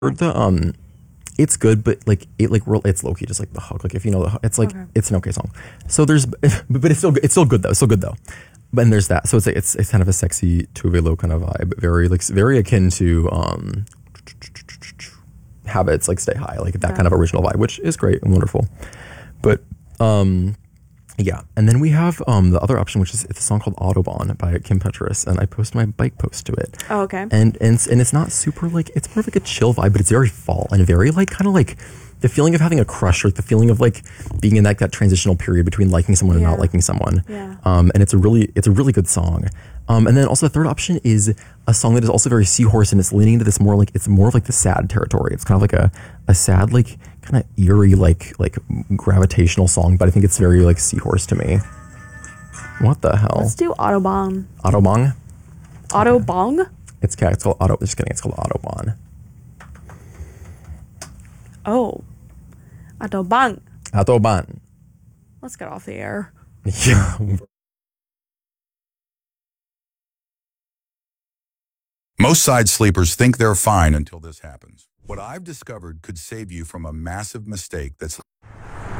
Or the it's good, but like it's low key, just like the hook. Like if you know it's like Okay. it's an okay song. So there's, but it's still good though. It's still good though. But and there's that. So it's like it's kind of a sexy Tove Lo kind of vibe, very like very akin to Habits, like Stay High, like that Yeah. kind of original vibe, which is great and wonderful. But yeah, and then we have the other option, which is it's a song called Autobahn by Kim Petras, and I post my bike post to it. Oh, okay. And it's not super like, it's more of like a chill vibe, but it's very fall and very like kind of like the feeling of having a crush, or like the feeling of like being in that transitional period between liking someone and Yeah. not liking someone. Yeah. And it's a really good song. And then also the third option is a song that is also very Seahorse, and it's leaning into this more like, it's more of like the sad territory. It's kind of like a sad, like kind of eerie, like gravitational song, but I think it's very like Seahorse to me. What the hell? Let's do Autobahn. Autobahn? Autobahn? It's called Auto. Just kidding. It's called Autobahn. Oh. Autobahn. Autobahn. Let's get off the air. Yeah. Most side sleepers think they're fine until this happens. What I've discovered could save you from a massive mistake that's